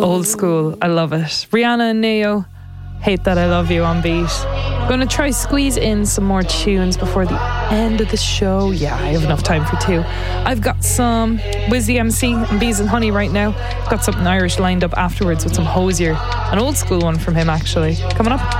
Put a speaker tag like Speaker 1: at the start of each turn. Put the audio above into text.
Speaker 1: Old school, I love it. Rihanna and Neo, Hate That I Love You on beat. Gonna try squeeze in some more tunes before the end of the show. Yeah, I have enough time for two. I've got some Wizzy MC and Bees and Honey right now. Got something Irish lined up afterwards with some Hosier, an old school one from him actually, coming up.